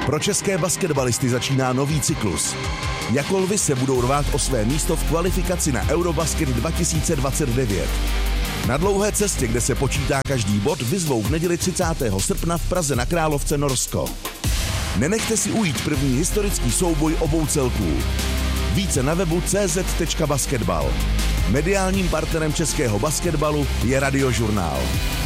Pro české basketbalisty začíná nový cyklus. Jakolvy se budou rvát o své místo v kvalifikaci na Eurobasket 2029. Na dlouhé cestě, kde se počítá každý bod, vyzvou v neděli 30. srpna v Praze na Královce Norsko. Nenechte si ujít první historický souboj obou celků. Více na webu cz.basketbal. Mediálním partnerem českého basketbalu je Radiožurnál.